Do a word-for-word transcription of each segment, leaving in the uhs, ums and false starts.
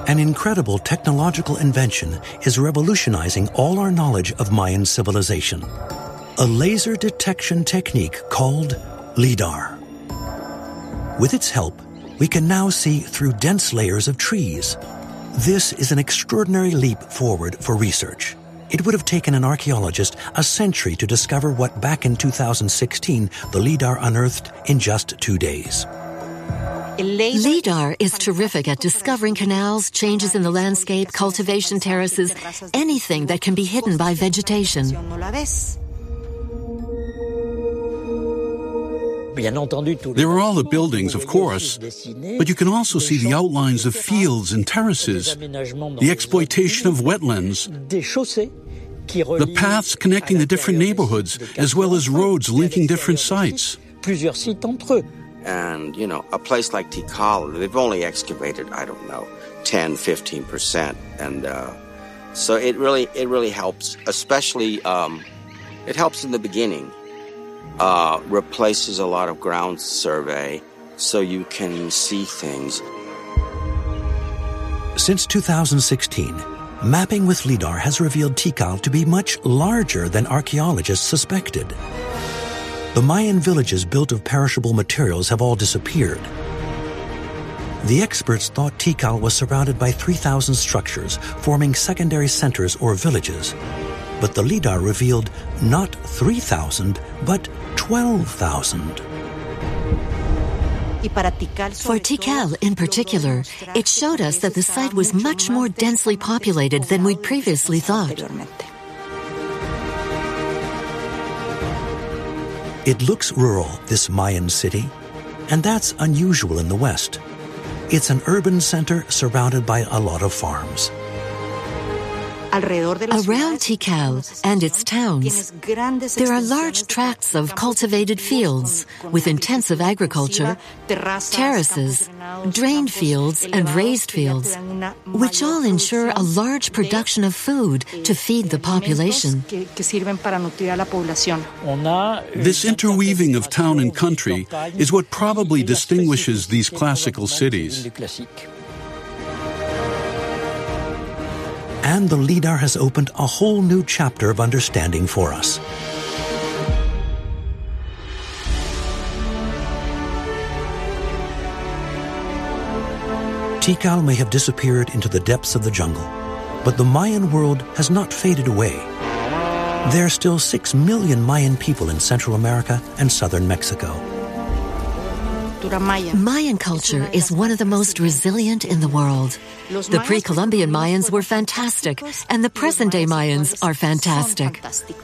An incredible technological invention is revolutionizing all our knowledge of Mayan civilization. A laser detection technique called LIDAR. With its help, we can now see through dense layers of trees. This is an extraordinary leap forward for research. It would have taken an archaeologist a century to discover what back in two thousand sixteen the LIDAR unearthed in just two days. LIDAR is terrific at discovering canals, changes in the landscape, cultivation terraces, anything that can be hidden by vegetation. There are all the buildings, of course, but you can also see the outlines of fields and terraces, the exploitation of wetlands, the paths connecting the different neighborhoods, as well as roads linking different sites. And, you know, a place like Tikal, they've only excavated, I don't know, ten, fifteen percent. And uh, so it really, it really helps, especially, um, it helps in the beginning. Uh, replaces a lot of ground survey so you can see things. Since two thousand sixteen, mapping with LIDAR has revealed Tikal to be much larger than archaeologists suspected. The Mayan villages built of perishable materials have all disappeared. The experts thought Tikal was surrounded by three thousand structures, forming secondary centers or villages. But the LIDAR revealed not three thousand, but twelve thousand. For Tikal in particular, it showed us that the site was much more densely populated than we'd previously thought. It looks rural, this Mayan city, and that's unusual in the West. It's an urban center surrounded by a lot of farms. Around Tikal and its towns, there are large tracts of cultivated fields with intensive agriculture, terraces, drained fields, and raised fields, which all ensure a large production of food to feed the population. This interweaving of town and country is what probably distinguishes these classical cities. And the LIDAR has opened a whole new chapter of understanding for us. Tikal may have disappeared into the depths of the jungle, but the Mayan world has not faded away. There are still six million Mayan people in Central America and southern Mexico. Mayan culture is one of the most resilient in the world. The pre-Columbian Mayans were fantastic, and the present-day Mayans are fantastic.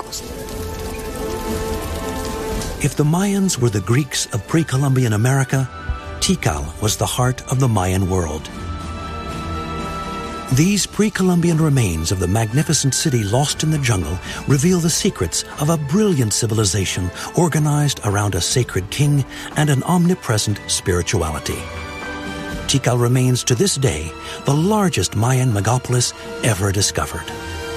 If the Mayans were the Greeks of pre-Columbian America, Tikal was the heart of the Mayan world. These pre-Columbian remains of the magnificent city lost in the jungle reveal the secrets of a brilliant civilization organized around a sacred king and an omnipresent spirituality. Tikal remains to this day the largest Mayan megapolis ever discovered.